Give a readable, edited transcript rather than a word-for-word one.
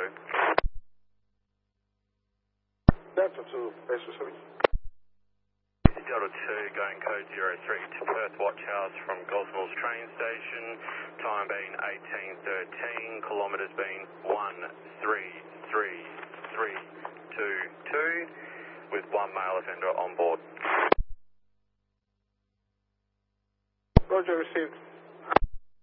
Delta 2, Peso 7. Delta 2 going code 03 to Perth Watch House from Gulf Mills train station, time being 18:13, kilometres being 133322, with one male offender on board. Roger, received.